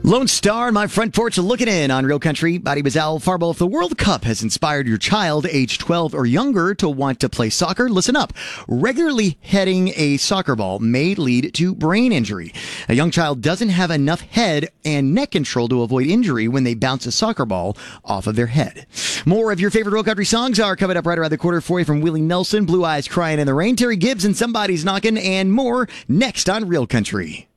Lone Star on my front porch looking in on Real Country. Body Bazal Farbo. If the World Cup has inspired your child age 12 or younger to want to play soccer, listen up. Regularly heading a soccer ball may lead to brain injury. A young child doesn't have enough head and neck control to avoid injury when they bounce a soccer ball off of their head. More of your favorite Real Country songs are coming up right around the corner for you, from Willie Nelson, Blue Eyes Crying in the Rain, Terry Gibbs and Somebody's Knocking, and more next on Real Country.